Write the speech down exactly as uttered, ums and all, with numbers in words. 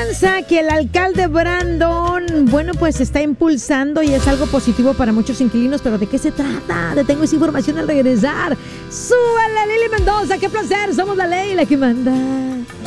ordenanza que el alcalde Brandon, bueno, pues está impulsando y es algo positivo para muchos inquilinos, pero ¿de qué se trata? Te tengo esa información al regresar. ¡Súbale, Lili Mendoza! ¡Qué placer! Somos la ley, la que manda.